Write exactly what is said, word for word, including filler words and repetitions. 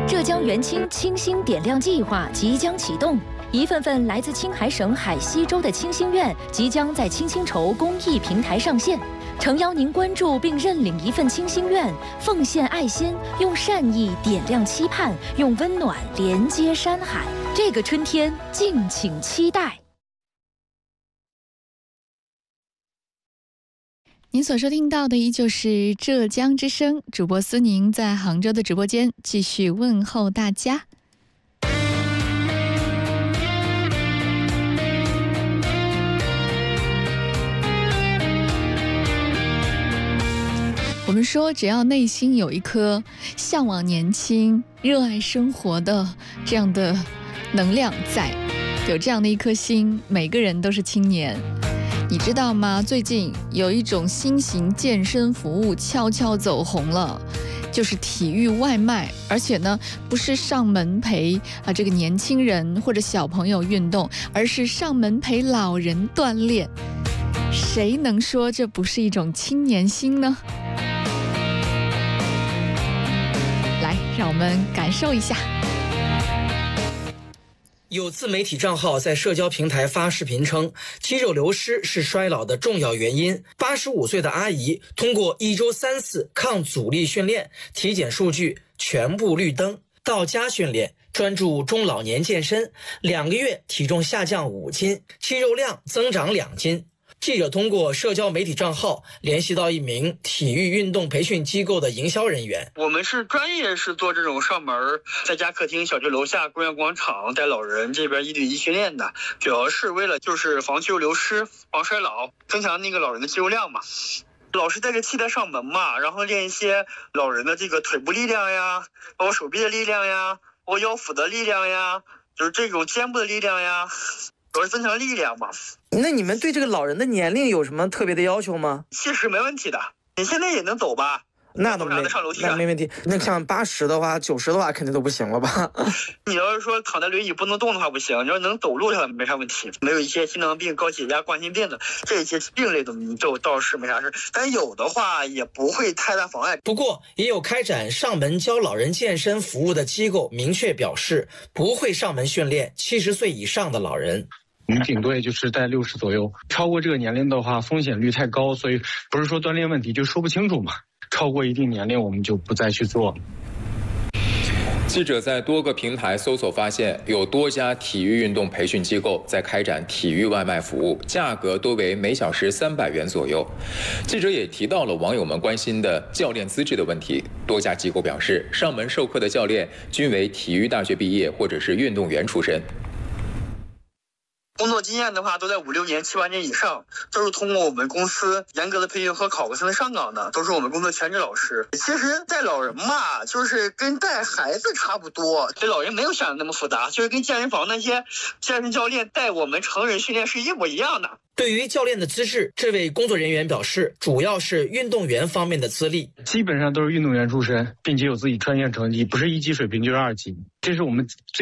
浙江元清清新点亮计划即将启动，一份份来自青海省海西州的清新院即将在清新筹公益平台上线。诚邀您关注并认领一份清心愿，奉献爱心，用善意点亮期盼，用温暖连接山海。这个春天，敬请期待。 您所收听到的依旧是浙江之声，主播苏宁在杭州的直播间继续问候大家。我们说，只要内心有一颗向往年轻、热爱生活的这样的能量在，有这样的一颗心，每个人都是青年。你知道吗？最近有一种新型健身服务悄悄走红了，就是体育外卖，而且呢，不是上门陪啊这个年轻人或者小朋友运动，而是上门陪老人锻炼。谁能说这不是一种青年心呢？来，让我们感受一下。 有自媒体账号在社交平台发视频称，肌肉流失是衰老的重要原因。八十五岁的阿姨通过一周三次抗阻力训练，体检数据全部绿灯，到家训练，专注中老年健身，两个月体重下降五斤，肌肉量增长两斤。记者通过社交媒体账号联系到一名体育运动培训机构的营销人员。 我们是专业是做这种上门在家客厅、小区楼下、公园广场带老人这边一对一训练的，主要是为了就是防肌肉流失、防衰老，增强那个老人的肌肉量嘛。老是带着器材上门嘛，然后练一些老人的这个腿部力量呀，包括手臂的力量呀，包括腰腹的力量呀，就是这种肩部的力量呀，主要是增强力量嘛。 那你们对这个老人的年龄有什么特别的要求吗？ 七十没问题的，你现在也能走吧？ 那都没那没问题。那像八十的话、九十的话，肯定都不行了吧？ 你要是说躺在轮椅不能动的话不行，你要能走路的话没啥问题。没有一些心脏病、高血压、冠心病的这些病类的，就倒是没啥事。但有的话也不会太大妨碍。 不过，也有开展上门教老人健身服务的机构明确表示，不会上门训练七十岁以上的老人。 我们顶多也就是在六十左右，超过这个年龄的话，风险率太高，所以不是说锻炼问题，就说不清楚嘛。超过一定年龄，我们就不再去做。 记者在多个平台搜索发现，有多家体育运动培训机构在开展体育外卖服务，价格多为每小时三百元左右。记者也提到了网友们关心的教练资质的问题，多家机构表示，上门授课的教练均为体育大学毕业或者是运动员出身。 工作经验的话都在五六年、七八年以上，都是通过我们公司严格的培训和考过才能上岗的，都是我们公司全职老师。其实带老人嘛，就是跟带孩子差不多，这老人没有想的那么复杂，就是跟健身房那些健身教练带我们成人训练是一模一样的。 对于教练的资质，这位工作人员表示，主要是运动员方面的资历， 基本上都是运动员出身，并且有自己专业成绩，不是一级水平就是二级，这是我们最